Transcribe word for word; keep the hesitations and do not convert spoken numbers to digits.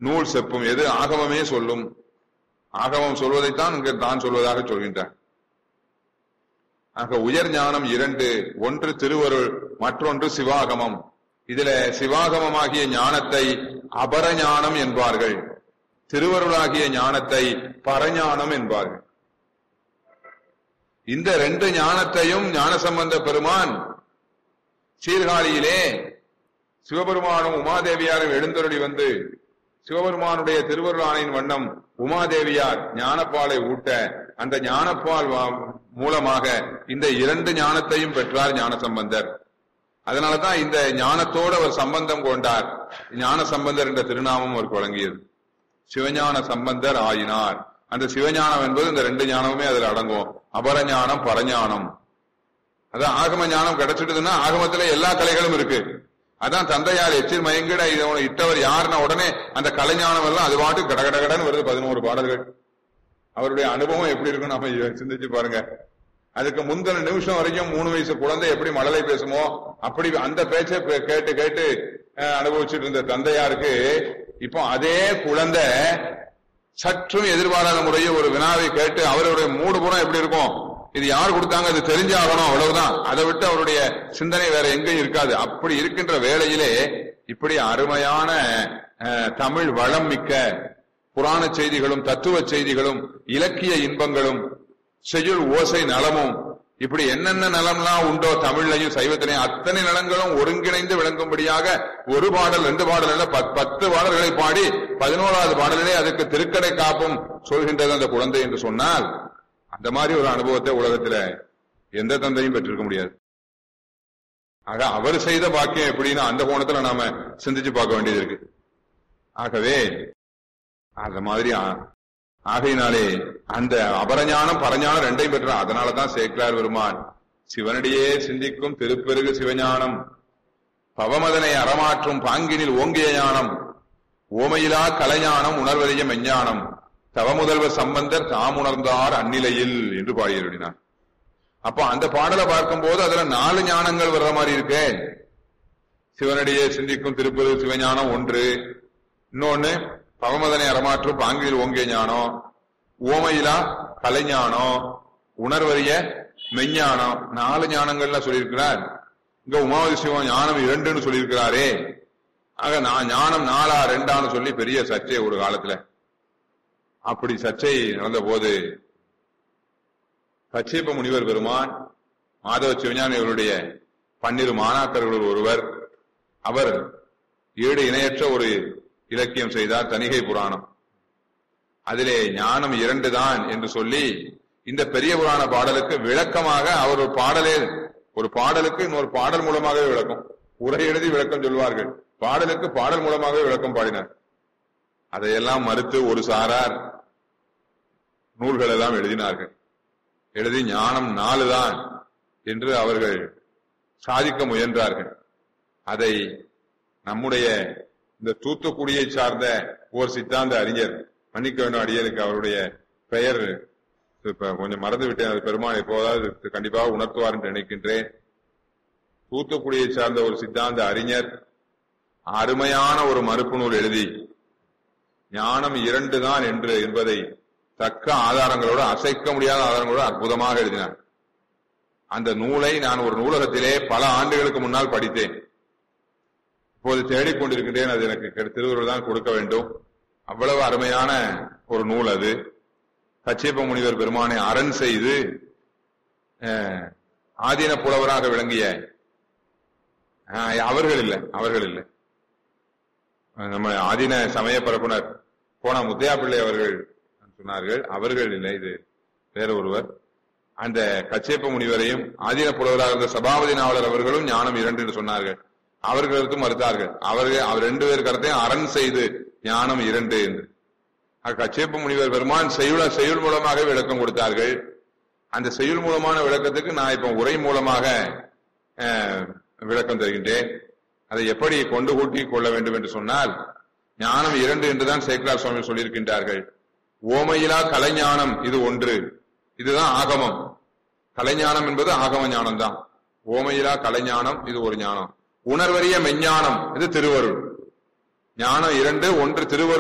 நூல் செப்பும். எது ஆகமமே சொல்லும். ஆகமம் சொல்வதைத்தான் இங்கு தான் சொல்வதாக சொல்கின்றார். ஆக உயர் ஞானம் இரண்டு, ஒன்று திருவருள், மற்றொன்று சிவாகமம். இதுல சிவாகமமாகிய ஞானத்தை அபரஞானம் என்பார்கள், திருவருளாகிய ஞானத்தை பரஞானம் என்பார்கள். இந்த ரெண்டு ஞானத்தையும் ஞானசம்பந்த பெருமான் சீர்காழியிலே சிவபெருமானும் உமாதேவியாரும் எழுந்தருளி வந்து சிவபெருமானுடைய திருவருளானின் வண்ணம் உமாதேவியார் ஞானப்பாலை ஊட்ட அந்த ஞானப்பால் மூலமாக இந்த இரண்டு ஞானத்தையும் பெற்றார் ஞானசம்பந்தர். அதனாலதான் இந்த ஞானத்தோடு அவர் சம்பந்தம் கொண்டார். ஞான சம்பந்தர் என்ற திருநாமம் அவருக்கு வழங்கியது. சிவஞான சம்பந்தர் ஆயினார். அந்த சிவஞானம் என்பது இந்த ரெண்டு ஞானமுமே அதுல அடங்கும். அபரஞானம் பரஞானம். அதான் ஆகம ஞானம் கிடைச்சிட்டுதுன்னா ஆகமத்துல எல்லா கலைகளும் இருக்கு. அதான் தந்தையார் எச்சில் மயங்கிட இதனை இட்டவர் யாருன்னா உடனே அந்த கலைஞானம் எல்லாம் அது பாட்டு கட கட கடன்னு வருது. பதினோரு பாடல்கள். அவருடைய அனுபவம் எப்படி இருக்குன்னு நம்ம சிந்திச்சு பாருங்க. அதுக்கு முந்தின நிமிஷம் வரைக்கும் மூணு வயசு குழந்தை எப்படி மழலை பேசுமோ அப்படி அந்த பேச்சை கேட்டு கேட்டு அனுபவிச்சுட்டு இருந்த தந்தையாருக்கு இப்போ அதே குழந்தை சற்றும் எதிர்பாராத முறையில் ஒரு வினாவை கேட்டு அவருடைய மூடு புறம் எப்படி இருக்கும், இது யார் கொடுத்தாங்க, அது தெரிஞ்சாகணும், அவ்வளவுதான். அதை விட்டு அவருடைய சிந்தனை வேற எங்கேயும் இருக்காது. அப்படி இருக்கின்ற வேளையிலே இப்படி அருமையான தமிழ் வளம் மிக்க புராண செய்திகளும் தத்துவ செய்திகளும் இலக்கிய இன்பங்களும் செய்யுள் ஓசை நலமும் இப்படி என்னென்ன நலம்லாம் உண்டோ தமிழ்லையும் சைவத்திலையும் அத்தனை நலங்களும் ஒருங்கிணைந்து விளங்கும்படியாக ஒரு பாடல் ரெண்டு பாடல் அல்ல பத்து பாடல்களை பாடி பதினோராவது பாடலிலே அதுக்கு திருக்கடை காப்பும் சொல்கின்றது அந்த குழந்தை என்று சொன்னால் அந்த மாதிரி ஒரு அனுபவத்தை உலகத்துல எந்த தந்தையும் பெற்றிருக்க முடியாது. ஆக அவர் செய்த பாக்கியம் எப்படின்னா அந்த கோணத்துல நாம சிந்திச்சு பார்க்க வேண்டியது இருக்கு. ஆகவே அந்த மாதிரி ஆகையினாலே அந்த அபரஞானம் பரஞானம் ரெண்டையும் பெற்ற. அதனாலதான் சேக்கிழார் பெருமான் சிவனடியே சிந்திக்கும் திருப்பெருகு சிவஞானம் பவமதனை அறமாற்றும் பாங்கினில் ஓங்கிய ஞானம் ஓமையிலா கலைஞானம் உணர்வறிய மெஞ்ஞானம் தவமுதல்வர் சம்பந்தர் தாம் உணர்ந்தார் அந்நிலையில் என்று பாடியிருந்தார். அப்ப அந்த பாடலை பார்க்கும் போது அதுல நாலு ஞானங்கள் வர்ற மாதிரி இருக்கு. சிவனடியே சிந்திக்கும் திருப்பெருகு சிவஞானம் ஒன்று, இன்னொன்னு பவமதனை அறமாற்றும் பாங்கில் ஓங்கிய ஞானம், ஓமையிலா கலைஞானம், உணர்வறிய மெஞ்ஞானம், நாலு ஞானங்கள்லாம் சொல்லியிருக்கிறார். இங்க உமாவதி சிவம் ஞானம் இரண்டுன்னு சொல்லியிருக்கிறாரே. ஆக நான் ஞானம் நாலா ரெண்டான்னு சொல்லி பெரிய சர்ச்சை ஒரு காலத்துல. அப்படி சர்ச்சை நடந்த போது கச்சியப்ப முனிவர் பெருமான் மாதவ சிவஞானி அவருடைய பன்னிரு மாணாக்கர்கள் ஒருவர், அவர் ஈடு இணையற்ற ஒரு இலக்கியம் செய்தார், தணிகை புராணம். அதிலே ஞானம் இரண்டு தான் என்று சொல்லி இந்த பெரிய புராண பாடலுக்கு விளக்கமாக அவர் ஒரு பாடலே ஒரு பாடலுக்கு இன்னொரு பாடல் மூலமாகவே விளக்கம், உரை எழுதி விளக்கம் சொல்வார்கள், பாடலுக்கு பாடல் மூலமாகவே விளக்கம் பாடினார். அதையெல்லாம் மறுத்து ஒரு சாரார் நூல்கள் எல்லாம் எழுதினார்கள். எழுதி ஞானம் நாலு தான் என்று அவர்கள் சாதிக்க முயன்றார்கள். அதை நம்முடைய இந்த தூத்துக்குடியை சார்ந்த ஓர் சித்தாந்த அறிஞர், மன்னிக்க வேண்டும் அடியனுக்கு அவருடைய பெயர் இப்ப கொஞ்சம் மறந்து விட்டேன், அது பெருமாள் எப்போதாவது கண்டிப்பாக உணர்த்துவார் என்று நினைக்கின்றேன். தூத்துக்குடியை சார்ந்த ஒரு சித்தாந்த அறிஞர் அருமையான ஒரு மறுப்பு நூல் எழுதி ஞானம் இரண்டு தான் என்று என்பதை தக்க ஆதாரங்களோடு, அசைக்க முடியாத ஆதாரங்களோடு அற்புதமாக எழுதினார். அந்த நூலை நான் ஒரு நூலகத்திலே பல ஆண்டுகளுக்கு முன்னால் படித்தேன். இப்போது தேடிக்கொண்டிருக்கின்றேன், அது எனக்கு திருவருள் தான் கொடுக்க வேண்டும். அவ்வளவு அருமையான ஒரு நூல் அது. கச்சியப்ப முனிவர் பெருமானை அரண் செய்து ஆதீன புலவராக விளங்கிய அவர்கள் இல்லை அவர்கள் இல்லை நம்ம ஆதீன சமய பரப்புனர் போன முத்தையா பிள்ளை அவர்கள் சொன்னார்கள், அவர்கள் இல்லை, இது வேற ஒருவர். அந்த கச்சியப்ப முனிவரையும் ஆதீன புலவராக இருந்த சபாபதி நாவலர் அவர்களும் ஞானம் இரண்டு என்று சொன்னார்கள். அவர்களுக்கு மறுத்தார்கள். அவர்கள் அவர் ரெண்டு பேர் கருத்தையும் அரண் செய்து ஞானம் இரண்டு என்று. கச்சியப்ப முனிவர் பெருமான் செய்யுள செய்யுள் மூலமாக விளக்கம் கொடுத்தார்கள். அந்த செய்யுள் மூலமான விளக்கத்துக்கு நான் இப்ப உரை மூலமாக விளக்கம் தருகின்றேன். அதை எப்படி கொண்டு கூட்டி கொள்ள வேண்டும் என்று சொன்னால், ஞானம் இரண்டு என்றுதான் சேக்கிழார் சுவாமி சொல்லியிருக்கின்றார்கள். ஓமையிலா கலைஞானம் இது ஒன்று, இதுதான் ஆகமம். கலைஞானம் என்பது ஆகம ஞானம் தான். ஓமையிலா கலைஞானம் இது ஒரு ஞானம். உணர்வறிய மெஞ்ஞானம் இது திருவருள். ஞானம் இரண்டு, ஒன்று திருவருள்,